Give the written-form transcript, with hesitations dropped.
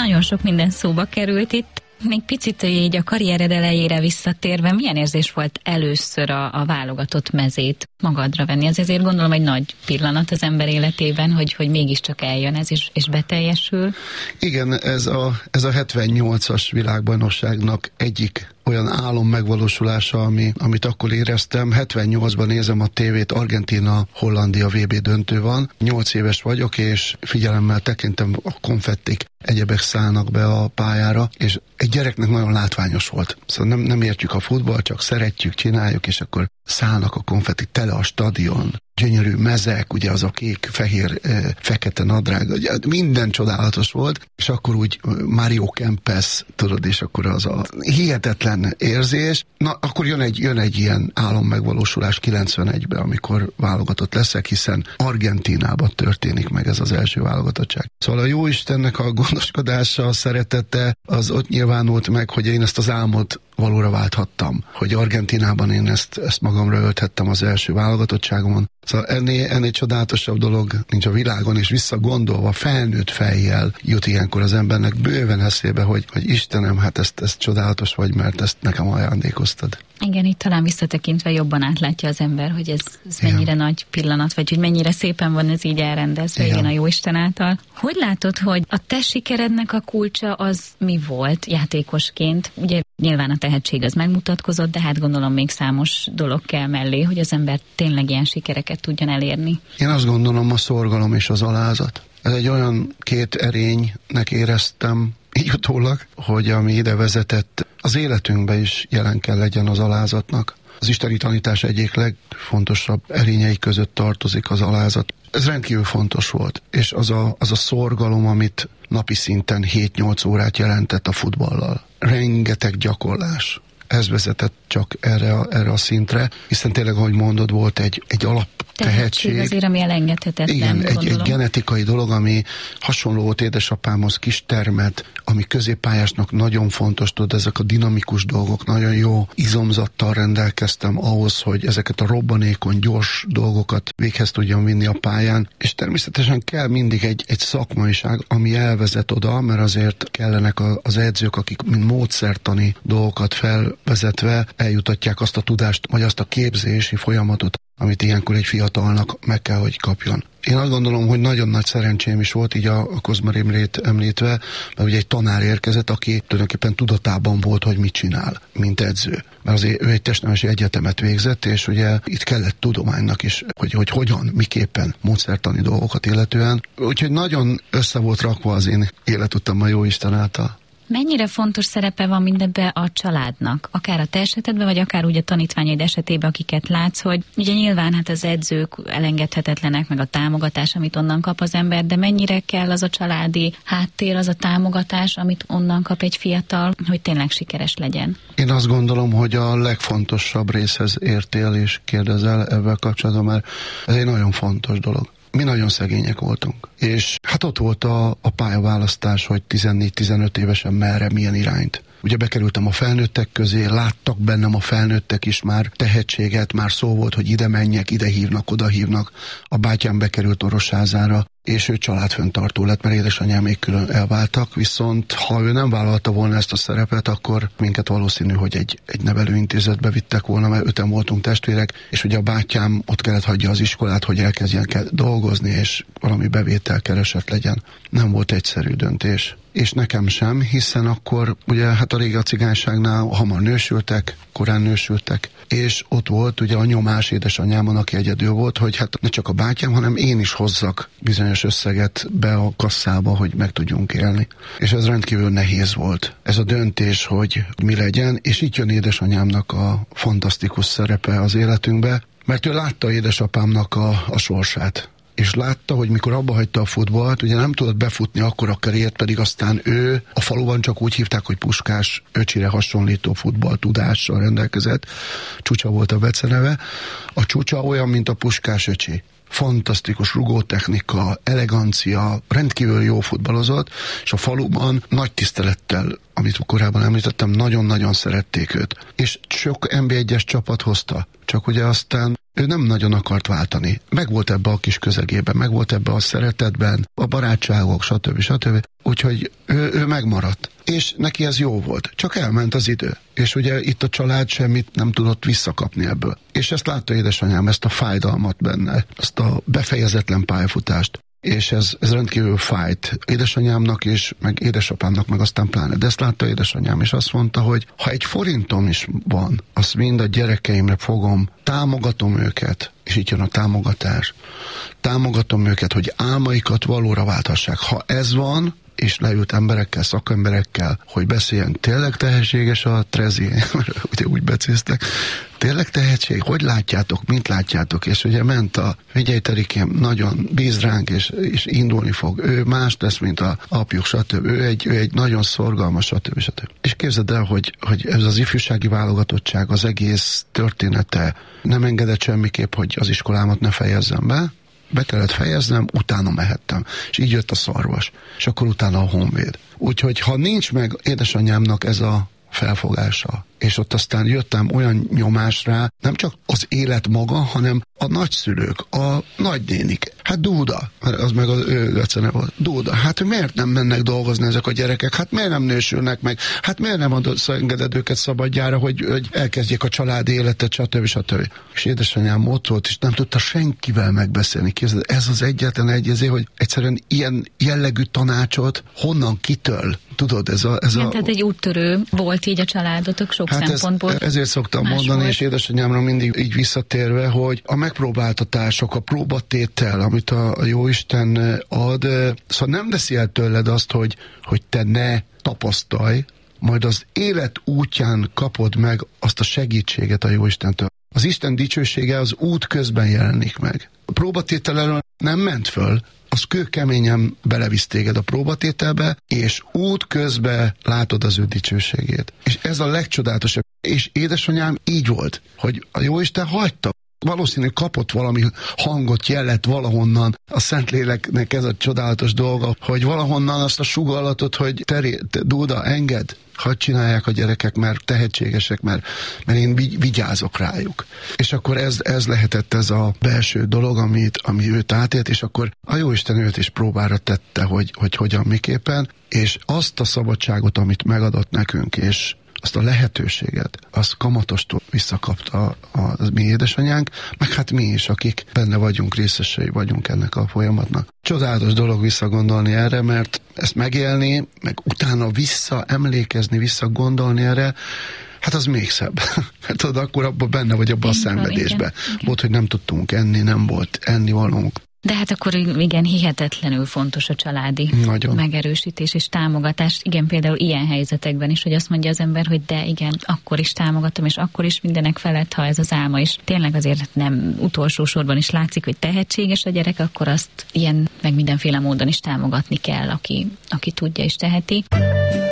Nagyon sok minden szóba került itt. Még picit így a karriered elejére visszatérve, milyen érzés volt először a válogatott mezét magadra venni? Ez azért gondolom egy nagy pillanat az ember életében, hogy mégiscsak eljön ez és beteljesül. Igen, ez a 78-as világbajnokságnak egyik olyan álom megvalósulása, amit akkor éreztem. 78-ban nézem a tévét, Argentína-Hollandia VB döntő van. 8 éves vagyok, és figyelemmel tekintem, a konfettik, egyebek szállnak be a pályára, és egy gyereknek nagyon látványos volt. Szóval nem értjük a futballt, csak szeretjük, csináljuk, és akkor szállnak a konfettik, tele a stadion, gyönyörű mezek, ugye az a kék, fehér, fekete nadrág, ugye minden csodálatos volt, és akkor úgy Mario Kempes, tudod, és akkor az a hihetetlen érzés. Na, akkor jön egy ilyen álom megvalósulás 91-ben, amikor válogatott leszek, hiszen Argentínában történik meg ez az első válogatottság. Szóval a Jóistennek a gondoskodása, a szeretete, az ott nyilvánult meg, hogy én ezt az álmot valóra válthattam, hogy Argentínában én ezt magamra ölthettem az első válogatottságomon. Szóval ennél csodálatosabb dolog nincs a világon, és visszagondolva felnőtt fejjel jut ilyenkor az embernek bőven eszébe, hogy Istenem, hát ez csodálatos vagy, mert ezt nekem ajándékoztad. Igen, itt talán visszatekintve jobban átlátja az ember, hogy ez mennyire nagy pillanat, vagy hogy mennyire szépen van ez így elrendezve, igen, a Jóisten által. Hogy látod, hogy a te sikerednek a kulcsa az mi volt játékosként? Ugye nyilván a tehetség az megmutatkozott, de hát gondolom még számos dolog kell mellé, hogy az ember tényleg ilyen sikereket tudjon elérni. Én azt gondolom, a szorgalom és az alázat. Ez egy olyan két erénynek éreztem így utólag, hogy ami ide vezetett, az életünkbe is jelen kell legyen az alázatnak. Az isteni tanítás egyik legfontosabb erényei között tartozik az alázat. Ez rendkívül fontos volt, és az a szorgalom, amit napi szinten 7-8 órát jelentett a futballal. Rengeteg gyakorlás. Ez vezetett csak erre a szintre, hiszen tényleg, ahogy mondod, volt egy alaptehetség. Azért, ami elengedhetetlen. Igen, egy genetikai dolog, ami hasonló volt édesapámhoz, kis termet, ami középpályásnak nagyon fontos, tudod, ezek a dinamikus dolgok, nagyon jó izomzattal rendelkeztem ahhoz, hogy ezeket a robbanékony, gyors dolgokat véghez tudjam vinni a pályán, és természetesen kell mindig egy szakmaiság, ami elvezet oda, mert azért kellenek az edzők, akik mint módszertani dolgokat felvezetve eljutatják azt a tudást, vagy azt a képzési folyamatot, amit ilyenkor egy fiatalnak meg kell, hogy kapjon. Én azt gondolom, hogy nagyon nagy szerencsém is volt, így a Kozma Imrét említve, mert ugye egy tanár érkezett, aki tulajdonképpen tudatában volt, hogy mit csinál, mint edző. Mert azért ő egy testnemesi egyetemet végzett, és ugye itt kellett tudománynak is, hogy hogyan, miképpen módszertani dolgokat illetően. Úgyhogy nagyon össze volt rakva az én életutam a Jóisten által. Mennyire fontos szerepe van mindebben a családnak? Akár a te esetedben, vagy akár úgy a tanítványaid esetében, akiket látsz, hogy ugye nyilván hát az edzők elengedhetetlenek, meg a támogatás, amit onnan kap az ember, de mennyire kell az a családi háttér, az a támogatás, amit onnan kap egy fiatal, hogy tényleg sikeres legyen? Én azt gondolom, hogy a legfontosabb részhez értél és kérdezel ebben kapcsolatban, mert ez egy nagyon fontos dolog. Mi nagyon szegények voltunk, és hát ott volt a pályaválasztás, hogy 14-15 évesen merre, milyen irányt. Ugye bekerültem a felnőttek közé, láttak bennem a felnőttek is már tehetséget, már szó volt, hogy ide menjek, ide hívnak, oda hívnak. A bátyám bekerült Orosházára, és ő családfenntartó lett, mert édesanyámék külön elváltak, viszont ha ő nem vállalta volna ezt a szerepet, akkor minket valószínű, hogy egy nevelőintézetbe vittek volna, mert 5-en voltunk testvérek, és ugye a bátyám ott kellett hagyja az iskolát, hogy elkezdjen dolgozni, és valami bevételkereset legyen. Nem volt egyszerű döntés. És nekem sem, hiszen akkor ugye hát a régi a cigányságnál hamar nősültek, korán nősültek, és ott volt ugye a nyomás édesanyámon, aki egyedül volt, hogy hát ne csak a bátyám, hanem én is hozzak bizonyos összeget be a kasszába, hogy meg tudjunk élni. És ez rendkívül nehéz volt. Ez a döntés, hogy mi legyen, és itt jön édesanyámnak a fantasztikus szerepe az életünkbe, mert ő látta édesapámnak a sorsát. És látta, hogy mikor abba hagyta a futballt, ugye nem tudott befutni akkor a karriert, pedig aztán ő a faluban csak úgy hívták, hogy Puskás, öcsire hasonlító futballtudással rendelkezett. Csúcsa volt a beceneve. A Csúcsa olyan, mint a Puskás öcsi. Fantasztikus rugótechnika, elegancia, rendkívül jó futballozott, és a faluban nagy tisztelettel, amit korábban említettem, nagyon-nagyon szerették őt. És sok NB1-es csapat hozta, csak ugye aztán ő nem nagyon akart váltani. Megvolt ebbe a kis közegében, megvolt ebbe a szeretetben, a barátságok, stb. Úgyhogy ő megmaradt. És neki ez jó volt. Csak elment az idő. És ugye itt a család semmit nem tudott visszakapni ebből. És ezt látta édesanyám, ezt a fájdalmat benne, ezt a befejezetlen pályafutást. És ez rendkívül fájt édesanyámnak és meg édesapámnak, meg aztán pláne. De ezt látta édesanyám, és azt mondta, hogy ha egy forintom is van, azt mind a gyerekeimre fogom, támogatom őket, és itt jön a támogatás. Támogatom őket, hogy álmaikat valóra válthassák. Ha ez van, és leült emberekkel, szakemberekkel, hogy beszéljen, tényleg tehetséges a Trezi, ugye úgy becéztek, tényleg tehetség, hogy látjátok, mint látjátok, és ugye ment figyelj Terikém, nagyon bíz ránk, és indulni fog, ő más lesz, mint a apjuk, stb. Ő egy nagyon szorgalmas, stb. És képzeld el, hogy ez az ifjúsági válogatottság, az egész története nem engedett semmiképp, hogy az iskolámat ne fejezzem be kellett fejeznem, utána mehettem. És így jött a Szarvas. És akkor utána a Honvéd. Úgyhogy ha nincs meg édesanyámnak ez a felfogása, és ott aztán jöttem olyan nyomásra, nem csak az élet maga, hanem a nagyszülők, a nagynénik. Hát Dúda, az meg az ő öccene volt. Dúda, hát miért nem mennek dolgozni ezek a gyerekek? Hát miért nem nősülnek meg? Hát miért nem engeded őket szabadjára, hogy elkezdjék a családi életet, stb. És édesanyám ott volt, és nem tudta senkivel megbeszélni. Képzeld, ez az egyetlen egyezé, hogy egyszerűen ilyen jellegű tanácsot honnan kitől? Tudod, tehát egy úttörő volt így a családotok sok szempontból. Ezért szoktam mondani, volt. És édesanyámra mindig így visszatérve, hogy a megpróbáltatások, a próbatétel, amit a Jóisten ad, szóval nem veszi el tőled azt, hogy te ne tapasztalj, majd az élet útján kapod meg azt a segítséget a Jóistentől. Az Isten dicsősége az út közben jelenik meg. A próbatétel elől nem ment föl, az kőkeményen belevisz téged a próbatételbe, és út közben látod az ő dicsőségét. És ez a legcsodálatosabb. És édesanyám így volt, hogy a Jóisten hagyta. Valószínűleg kapott valami hangot, jelet valahonnan. A Szentléleknek ez a csodálatos dolga, hogy valahonnan azt a sugallatot, hogy Dúda, engedd, hadd csinálják a gyerekek, mert tehetségesek, mert én vigyázok rájuk. És akkor ez lehetett ez a belső dolog, ami őt átélt, és akkor a Jóisten őt is próbára tette, hogy hogyan, miképpen, és azt a szabadságot, amit megadott nekünk, és azt a lehetőséget, azt kamatostól visszakapta a mi édesanyánk, meg hát mi is, akik benne vagyunk, részesei vagyunk ennek a folyamatnak. Csodálatos dolog visszagondolni erre, mert ezt megélni, meg utána visszaemlékezni, visszagondolni erre, hát az még szebb. Mert tudod, akkor abban benne vagy abban a szenvedésben. Volt, hogy nem tudtunk enni, nem volt ennivalónk. De hát akkor igen, hihetetlenül fontos a családi megerősítés és támogatás. Igen, például ilyen helyzetekben is, hogy azt mondja az ember, hogy de igen, akkor is támogatom, és akkor is mindenek felett, ha ez az álma is tényleg azért nem utolsó sorban is látszik, hogy tehetséges a gyerek, akkor azt ilyen meg mindenféle módon is támogatni kell, aki tudja és teheti.